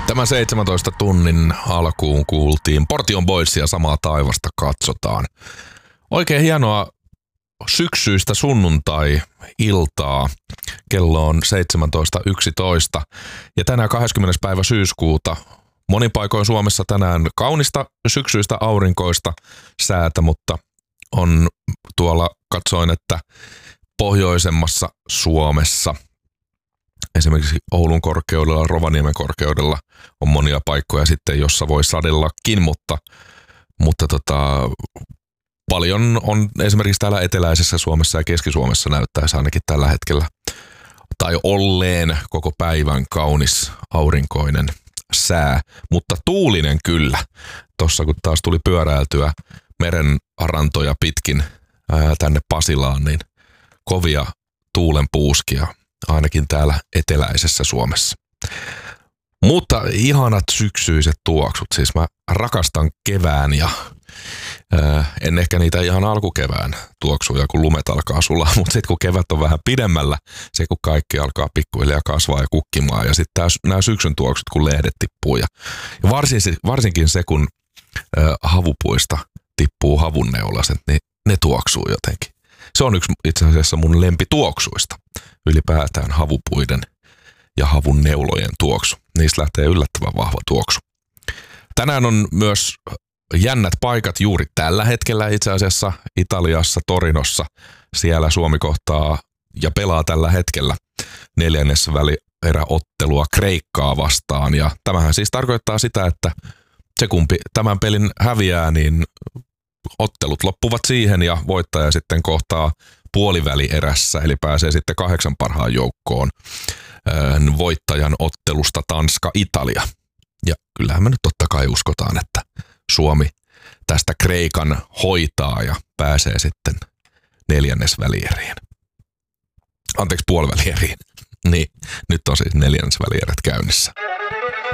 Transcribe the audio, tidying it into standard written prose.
Tämän 17 tunnin alkuun kuultiin Portion Boysia Samaa taivasta katsotaan. Oikein hienoa syksyistä sunnuntai-iltaa. Kello on 17.11 ja tänään 20. päivä syyskuuta. Monin paikoin Suomessa tänään kaunista syksyistä aurinkoista säätä, mutta on tuolla katsoin, että pohjoisemmassa Suomessa, esimerkiksi Oulun korkeudella, Rovaniemen korkeudella on monia paikkoja sitten, jossa voi sadellakin, mutta paljon on esimerkiksi täällä eteläisessä Suomessa ja Keski-Suomessa näyttäisi ainakin tällä hetkellä tai olleen koko päivän kaunis aurinkoinen sää, mutta tuulinen kyllä. Tossa kun taas tuli pyöräiltyä meren rantoja pitkin tänne Pasilaan, niin kovia tuulenpuuskia ainakin täällä eteläisessä Suomessa. Mutta ihanat syksyiset tuoksut, siis mä rakastan kevään ja en ehkä niitä ihan alkukevään tuoksuja, kun lumet alkaa sulaa, mutta sitten kun kevät on vähän pidemmällä, se kun kaikki alkaa pikkuhiljaa kasvaa ja kukkimaan ja sitten nämä syksyn tuoksut, kun lehdet tippuu ja varsinkin se, kun havupuista tippuu havunneulaset, niin ne tuoksuu jotenkin. Se on yksi itse asiassa mun lempituoksuista, ylipäätään havupuiden ja havun neulojen tuoksu. Niistä lähtee yllättävän vahva tuoksu. Tänään on myös jännät paikat juuri tällä hetkellä itse asiassa Italiassa, Torinossa. Siellä Suomi kohtaa ja pelaa tällä hetkellä neljännesvälieräottelua Kreikkaa vastaan. Ja tämähän siis tarkoittaa sitä, että se kumpi tämän pelin häviää, niin ottelut loppuvat siihen ja voittaja sitten kohtaa puolivälierässä, eli pääsee sitten 8 parhaan joukkoon voittajan ottelusta Tanska-Italia. Ja kyllähän me nyt totta kai uskotaan, että Suomi tästä Kreikan hoitaa ja pääsee sitten neljännesvälieriin. Anteeksi, puolivälieriin. Niin, nyt on siis neljännesvälierät käynnissä.